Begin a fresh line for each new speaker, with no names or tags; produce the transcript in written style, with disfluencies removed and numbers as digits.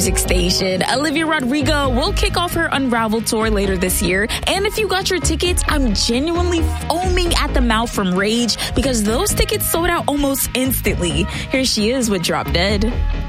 music station. Olivia Rodrigo will kick off her Unravel tour later this year. And if you got your tickets, I'm genuinely foaming at the mouth from rage because those tickets sold out almost instantly. Here she is with Drop Dead.